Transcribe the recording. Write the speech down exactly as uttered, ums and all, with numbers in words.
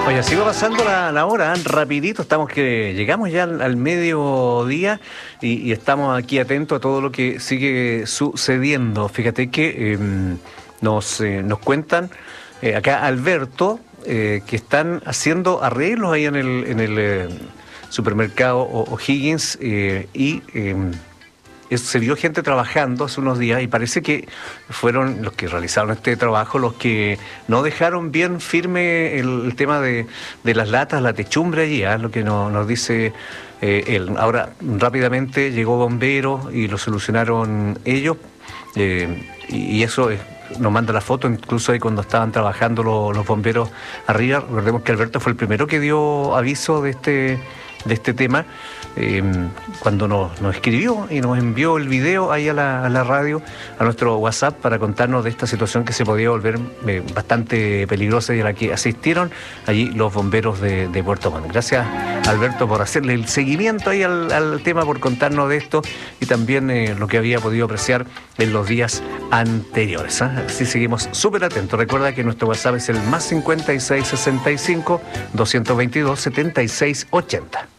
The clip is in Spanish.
Oye, así va pasando la, la hora, ¿eh? Rapidito, estamos que llegamos ya al, al mediodía y, y estamos aquí atentos a todo lo que sigue sucediendo. Fíjate que eh, nos, eh, nos cuentan eh, acá Alberto eh, que están haciendo arreglos ahí en el, en el eh, supermercado O'Higgins eh, y... Eh, Es- se vio gente trabajando hace unos días y parece que fueron los que realizaron este trabajo los que no dejaron bien firme el, el tema de, de las latas, la techumbre allí, ¿ah? Lo que no- nos dice eh, él. Ahora, rápidamente llegó bombero y lo solucionaron ellos eh, y, y eso es- nos manda la foto, incluso ahí cuando estaban trabajando lo- los bomberos arriba. Recordemos que Alberto fue el primero que dio aviso de este, de este tema eh, cuando nos, nos escribió y nos envió el video ahí a la, a la radio, a nuestro WhatsApp, para contarnos de esta situación que se podía volver eh, bastante peligrosa y a la que asistieron allí los bomberos de, de Puerto Montt. Gracias, Alberto, por hacerle el seguimiento ahí al, al tema, por contarnos de esto y también eh, lo que había podido apreciar en los días anteriores. ¿eh? Así seguimos súper atentos. Recuerda que nuestro WhatsApp es el más cincuenta y seis sesenta y cinco doscientos veintidós setenta y seis ochenta.